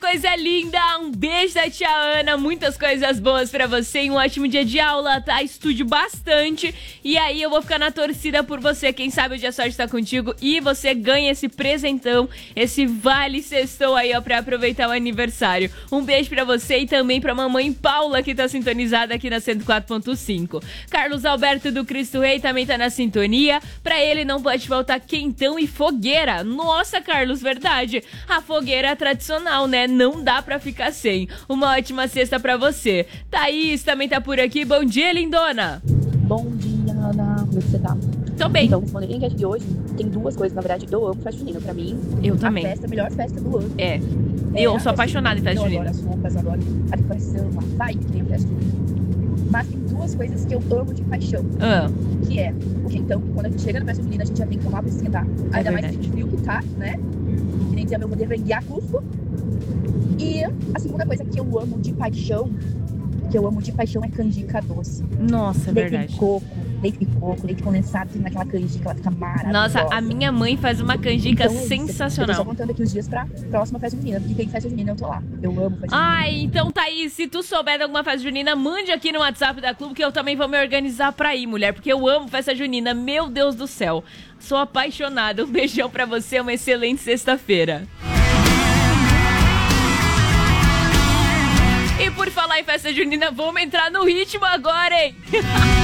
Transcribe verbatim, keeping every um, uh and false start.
coisa linda, um beijo da tia Ana, muitas coisas boas pra você e um ótimo dia de aula, tá? Estude bastante e aí eu vou ficar na torcida por você, quem sabe o dia sorte tá contigo e você ganha esse presentão, esse vale sextou aí, ó, pra aproveitar o aniversário. Um beijo pra você e também pra mamãe Paula, que tá sintonizada aqui na cento e quatro ponto cinco. Carlos Alberto do Cristo Rei também tá na sintonia, pra ele não pode faltar quentão e fogueira. Nossa, Carlos, verdade, a fogueira tradicional, né? Não dá pra ficar sem. Uma ótima sexta pra você. Thaís também tá por aqui. Bom dia, lindona. Bom dia, Ana. Como é que você tá? Tô bem. Então, respondendo a enquete de hoje, tem duas coisas, na verdade. Eu amo festa junina. Pra mim, eu também. A festa, a melhor festa do ano. É. É, eu sou apaixonada em festa junina. Eu adoro as roupas, adoro a decoração, a vibe que tem a festa junina. Mas tem duas coisas que eu amo de paixão. Ah. Que é o quentão. Quando a gente chega na festa junina, a gente já tem que tomar pra esquentar. É Ainda verdade. mais nesse frio que tá, né? Que nem dizer, eu vou derrenguear Cusco. E a segunda coisa que eu amo de paixão, que eu amo de paixão é canjica doce. Nossa, é leite verdade. de coco, leite de coco, leite condensado, assim, naquela canjica, ela fica maravilhosa. Nossa, a minha mãe faz uma canjica então, é sensacional. Eu tô contando aqui os dias pra próxima festa junina, porque tem festa junina, eu tô lá. Eu amo festa junina. Ai, então Thaís, se tu souber de alguma festa junina, mande aqui no WhatsApp da Clube que eu também vou me organizar pra ir, mulher, porque eu amo festa junina, meu Deus do céu. Sou apaixonada, um beijão pra você, uma excelente sexta-feira. E por falar em festa junina, vamos entrar no ritmo agora, hein?